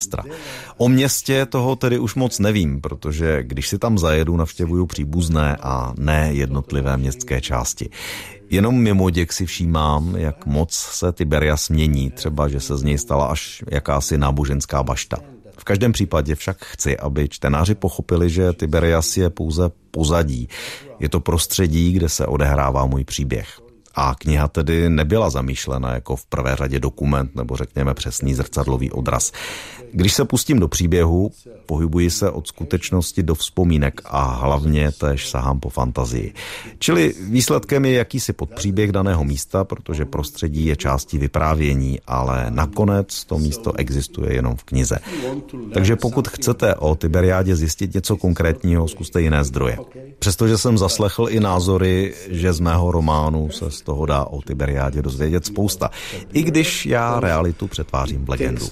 O městě toho tedy už moc nevím, protože když si tam zajedu, navštěvuju příbuzné a ne jednotlivé městské části. Jenom mimoděk si všímám, jak moc se Tiberias mění, třeba že se z něj stala až jakási náboženská bašta. V každém případě však chci, aby čtenáři pochopili, že Tiberias je pouze pozadí. Je to prostředí, kde se odehrává můj příběh. A kniha tedy nebyla zamýšlena jako v prvé řadě dokument nebo řekněme přesný zrcadlový odraz. Když se pustím do příběhu, pohybuji se od skutečnosti do vzpomínek a hlavně též sahám po fantazii. Čili výsledkem je jakýsi podpříběh daného místa, protože prostředí je částí vyprávění, ale nakonec to místo existuje jenom v knize. Takže pokud chcete o Tiberiádě zjistit něco konkrétního, zkuste jiné zdroje. Přestože jsem zaslechl i názory, že z mého románu se z toho dá o Tiberiádě dozvědět spousta, i když já realitu přetvářím v legendu.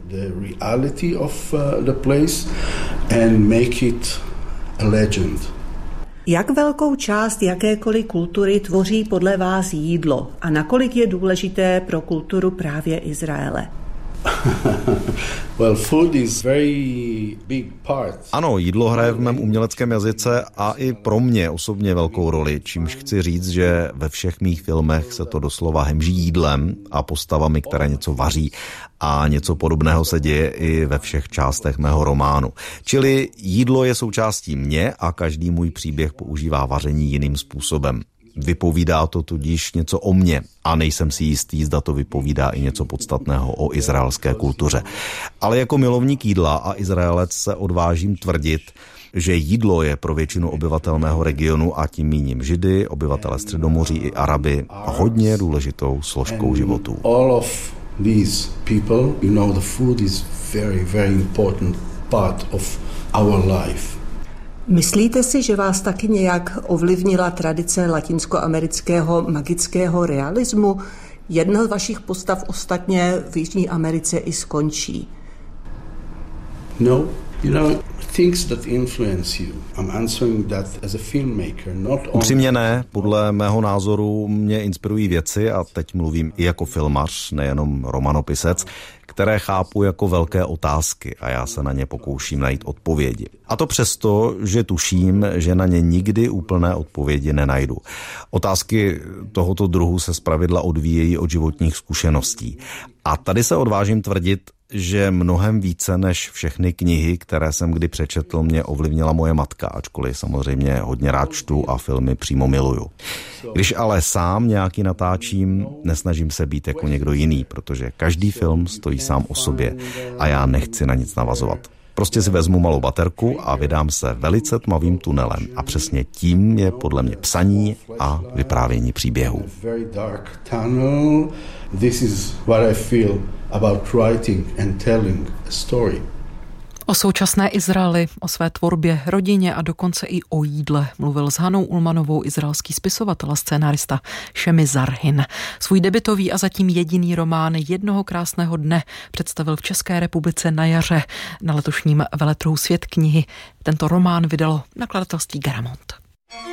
Jak velkou část jakékoliv kultury tvoří podle vás jídlo a nakolik je důležité pro kulturu právě Izraele? Ano, jídlo hraje v mém uměleckém jazyce a i pro mě osobně velkou roli, čímž chci říct, že ve všech mých filmech se to doslova hemží jídlem a postavami, které něco vaří a něco podobného se děje i ve všech částech mého románu. Čili jídlo je součástí mě a každý můj příběh používá vaření jiným způsobem. Vypovídá to tudíž něco o mně a nejsem si jistý, zda to vypovídá i něco podstatného o izraelské kultuře. Ale jako milovník jídla a Izraelec se odvážím tvrdit, že jídlo je pro většinu obyvatel mého regionu a tím míním Židy, obyvatele Středomoří i Araby hodně důležitou složkou životů. All of these people, the food is very, very important part of our life. Myslíte si, že vás taky nějak ovlivnila tradice latinskoamerického magického realismu? Jedna z vašich postav ostatně v Jižní Americe i skončí. No, things that influence you. I'm answering that as a filmmaker, not only... Upřímně ne, podle mého názoru mě inspirují věci, a teď mluvím i jako filmař, nejenom romanopisec, které chápu jako velké otázky a já se na ně pokouším najít odpovědi. A to přesto, že tuším, že na ně nikdy úplné odpovědi nenajdu. Otázky tohoto druhu se zpravidla odvíjejí od životních zkušeností. A tady se odvážím tvrdit, že mnohem více než všechny knihy, které jsem kdy přečetl, mě ovlivnila moje matka, ačkoliv samozřejmě hodně rád čtu a filmy přímo miluju. Když ale sám nějaký natáčím, nesnažím se být jako někdo jiný, protože každý film stojí sám o sobě a já nechci na nic navazovat. Prostě si vezmu malou baterku a vydám se velice tmavým tunelem a přesně tím je podle mě psaní a vyprávění příběhů. This is what I feel about writing and telling a story. O současné Izraeli, o své tvorbě, rodině a dokonce i o jídle mluvil s Hanou Ulmanovou izraelský spisovatel a scénárista Shemi Zarhin. Svůj debutový a zatím jediný román Jednoho krásného dne představil v České republice na jaře na letošním veletrhu Svět knihy. Tento román vydalo nakladatelství Garamond.